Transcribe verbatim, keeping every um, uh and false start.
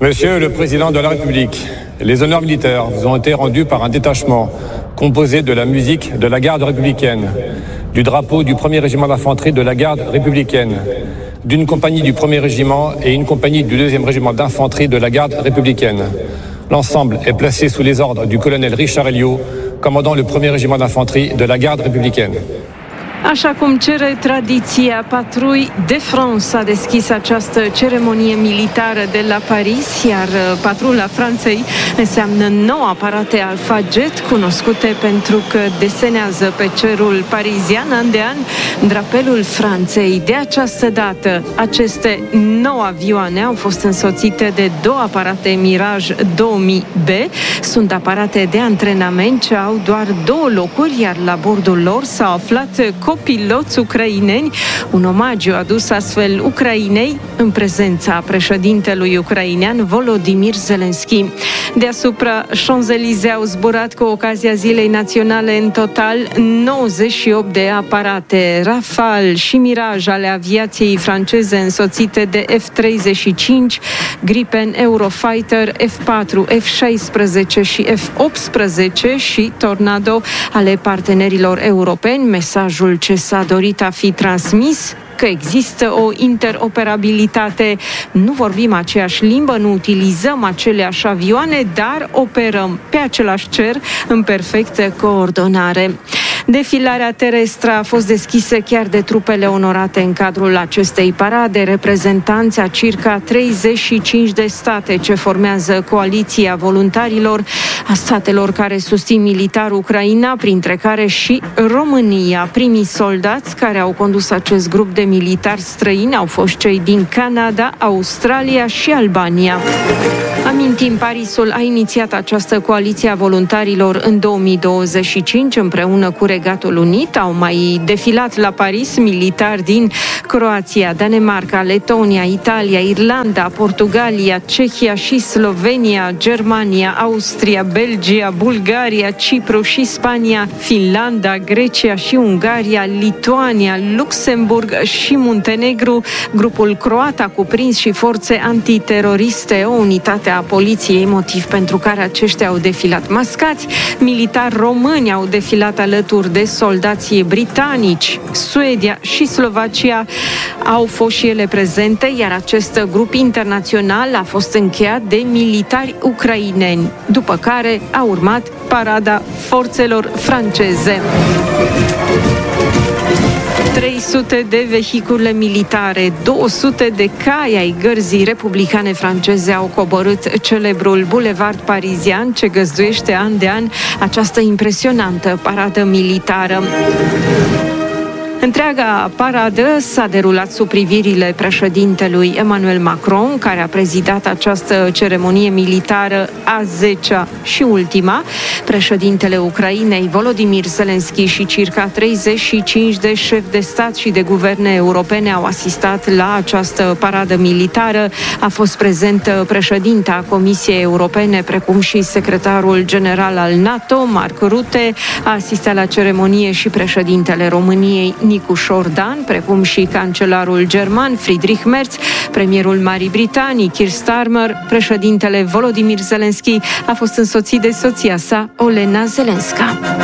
Monsieur le Président de la République, les honneurs militaires vous ont été rendus par un détachement composé de la musique de la garde républicaine, du drapeau du premier régiment d'infanterie de la garde républicaine, d'une compagnie du premier régiment et une compagnie du deuxième régiment d'infanterie de la garde républicaine. L'ensemble est placé sous les ordres du colonel Richard Elliot, commandant le premier régiment d'infanterie de la garde républicaine. Așa cum cere tradiția, Patrouille de France a deschis această ceremonie militară de la Paris, iar patrula Franței înseamnă nouă aparate Alpha Jet, cunoscute pentru că desenează pe cerul parizian an de an drapelul Franței. De această dată, aceste nouă avioane au fost însoțite de două aparate Mirage două mii B. Sunt aparate de antrenament ce au doar două locuri, iar la bordul lor s-au aflat piloți ucraineni, un omagiu adus astfel Ucrainei în prezența președintelui ucrainean Volodymyr Zelensky. Deasupra Champs-Élysées au zburat cu ocazia Zilei Naționale în total nouăzeci și opt de aparate Rafale și Mirage ale aviației franceze însoțite de F treizeci și cinci, Gripen, Eurofighter, F patru, F șaisprezece și F optsprezece și Tornado ale partenerilor europeni. Mesajul ce s-a dorit a fi transmis că există o interoperabilitate. Nu vorbim aceeași limbă, nu utilizăm aceleași avioane, dar operăm pe același cer în perfectă coordonare. Defilarea terestră a fost deschisă chiar de trupele onorate în cadrul acestei parade, reprezentanți a circa treizeci și cinci de state ce formează coaliția voluntarilor, a statelor care susțin militar Ucraina, printre care și România. Primii soldați care au condus acest grup de militari străini au fost cei din Canada, Australia și Albania. Amintim, Parisul a inițiat această coaliție a voluntarilor în două mii douăzeci și cinci împreună cu Regatul Unit. Au mai defilat la Paris militari din Croația, Danemarca, Letonia, Italia, Irlanda, Portugalia, Cehia și Slovenia, Germania, Austria, Belgia, Bulgaria, Cipru și Spania, Finlanda, Grecia și Ungaria, Lituania, Luxemburg și Muntenegru. Grupul croat a cuprins și forțe antiteroriste, o unitate a poliției, motiv pentru care aceștia au defilat mascați. Militari români au defilat alături de soldații britanici. Suedia și Slovacia au fost și ele prezente, iar acest grup internațional a fost încheiat de militari ucraineni, după care a urmat parada forțelor franceze. trei sute de vehicule militare, două sute de cai ai gărzii republicane franceze au coborât celebrul bulevard parizian ce găzduiește an de an această impresionantă paradă militară. Întreaga paradă s-a derulat sub privirile președintelui Emmanuel Macron, care a prezidat această ceremonie militară a zecea și ultima. Președintele Ucrainei, Volodymyr Zelensky, și circa treizeci și cinci de șefi de stat și de guverne europene au asistat la această paradă militară. A fost prezentă președinta Comisiei Europene, precum și secretarul general al NATO, Mark Rutte. A asistat la ceremonie și președintele României, Nicu Șordan, precum și cancelarul german Friedrich Merz, premierul Marii Britanii Keir Starmer. Președintele Volodymyr Zelensky a fost însoțit de soția sa, Olena Zelenska.